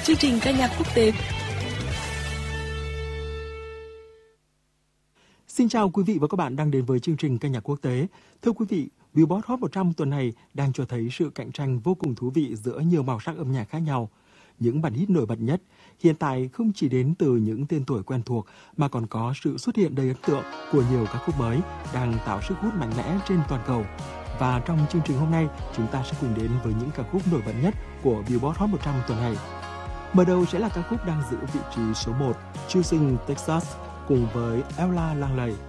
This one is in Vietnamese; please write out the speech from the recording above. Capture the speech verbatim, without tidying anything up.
chương trình ca nhạc quốc tế. Xin chào quý vị và các bạn đang đến với chương trình ca nhạc quốc tế. Thưa quý vị, Billboard Hot một trăm tuần này đang cho thấy sự cạnh tranh vô cùng thú vị giữa nhiều màu sắc âm nhạc khác nhau. Những bản hit nổi bật nhất hiện tại không chỉ đến từ những tên tuổi quen thuộc mà còn có sự xuất hiện đầy ấn tượng của nhiều ca khúc mới đang tạo sức hút mạnh mẽ trên toàn cầu. Và trong chương trình hôm nay, chúng ta sẽ cùng đến với những ca khúc nổi bật nhất của Billboard Hot một trăm tuần này. Mở đầu sẽ là ca khúc đang giữ vị trí số một, Choosing Texas cùng với Ella Langley.